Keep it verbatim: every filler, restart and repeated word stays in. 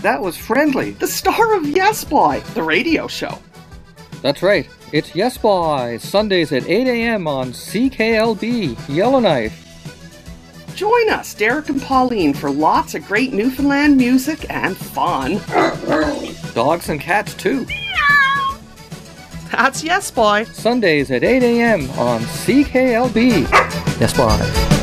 that was Friendly, the star of Yes Boy, the radio show. That's right. It's Yes Boy, Sundays at eight a.m. on C K L B, Yellowknife. Join us, Derek and Pauline, for lots of great Newfoundland music and fun. Dogs and cats, too. That's Yes Boy. Sundays at eight a.m. on C K L B. Yes Boy.